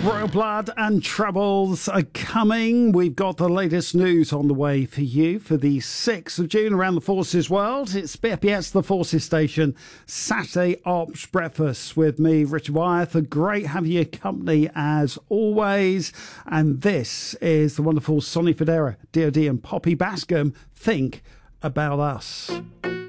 Royal Blood and Troubles are coming. We've got the latest news on the way for you for the 6th of June around the Forces World. It's BFBS, the Forces Station, Saturday Ops Breakfast with me, Richard Wyeth. A great having your company as always. And this is the wonderful Sonny Fodera, DoD and Poppy Bascom. Think About Us.